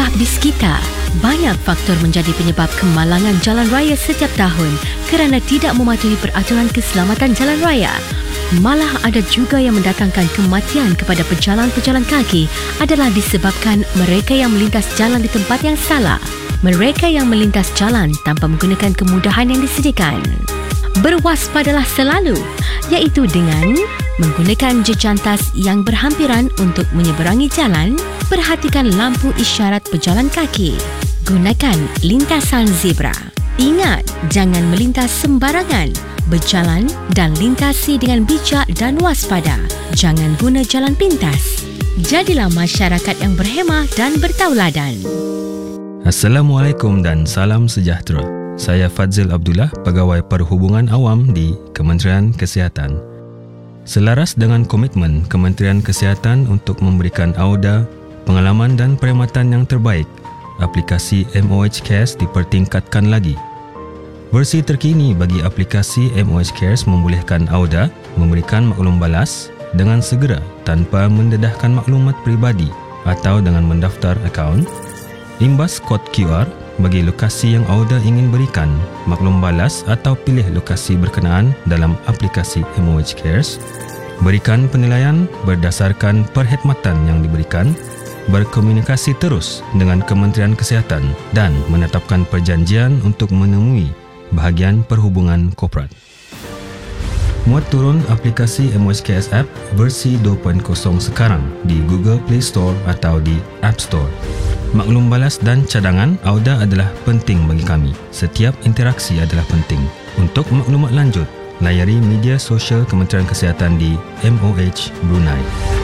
Tahukah BIS kita, banyak faktor menjadi penyebab kemalangan jalan raya setiap tahun kerana tidak mematuhi peraturan keselamatan jalan raya. Malah ada juga yang mendatangkan kematian kepada pejalan-pejalan kaki adalah disebabkan mereka yang melintas jalan di tempat yang salah. Mereka yang melintas jalan tanpa menggunakan kemudahan yang disediakan. Berwaspadalah selalu, iaitu dengan menggunakan jejantas yang berhampiran untuk menyeberangi jalan, perhatikan lampu isyarat pejalan kaki, gunakan lintasan zebra. Ingat, jangan melintas sembarangan, berjalan dan lintasi dengan bijak dan waspada. Jangan guna jalan pintas. Jadilah masyarakat yang berhemah dan bertauladan. Assalamualaikum dan salam sejahtera. Saya Fadzil Abdullah, Pegawai Perhubungan Awam di Kementerian Kesihatan. Selaras dengan komitmen Kementerian Kesihatan untuk memberikan AUDA pengalaman dan perkhidmatan yang terbaik, aplikasi MOH Cares dipertingkatkan lagi. Versi terkini bagi aplikasi MOH Cares membolehkan AUDA memberikan maklum balas dengan segera tanpa mendedahkan maklumat peribadi atau dengan mendaftar akaun, imbas kod QR bagi lokasi yang AUDA ingin berikan maklum balas atau pilih lokasi berkenaan dalam aplikasi MOH Cares, berikan penilaian berdasarkan perkhidmatan yang diberikan, berkomunikasi terus dengan Kementerian Kesihatan dan menetapkan perjanjian untuk menemui bahagian perhubungan korporat. Muat turun aplikasi MOH Cares App versi 2.0 sekarang di Google Play Store atau di App Store. Maklum balas dan cadangan AUDA adalah penting bagi kami. Setiap interaksi adalah penting. Untuk maklumat lanjut, layari media sosial Kementerian Kesihatan di MOH Brunei.